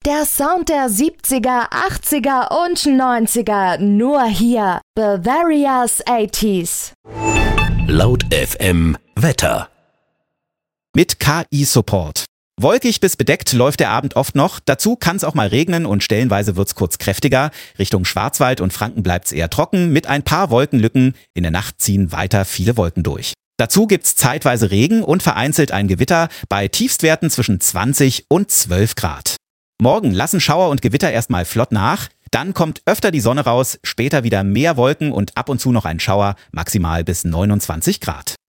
Der Sound der 70er, 80er und 90er, nur hier, Bavaria's 80s. Laut FM Wetter. Mit KI-Support. Wolkig bis bedeckt läuft der Abend oft noch. Dazu kann es auch mal regnen und stellenweise wird's kurz kräftiger. Richtung Schwarzwald und Franken bleibt's eher trocken mit ein paar Wolkenlücken. In der Nacht ziehen weiter viele Wolken durch. Dazu gibt's zeitweise Regen und vereinzelt ein Gewitter bei Tiefstwerten zwischen 20 und 12 Grad. Morgen lassen Schauer und Gewitter erstmal flott nach. Dann kommt öfter die Sonne raus, später wieder mehr Wolken und ab und zu noch ein Schauer, maximal bis 29 Grad.